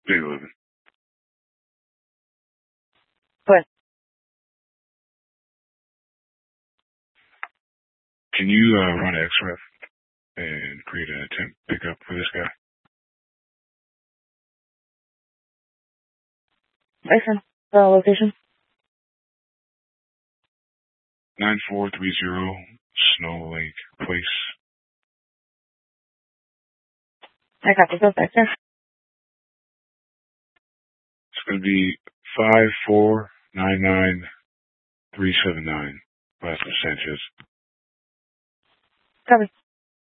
Big 11. What? Can you run an XREF and create an attempt pickup for this guy? Excellent. Location? 9430 Snow Lake Place. I got the suspect, sir. It's going to be 5499379. Last name Sanchez. Copy.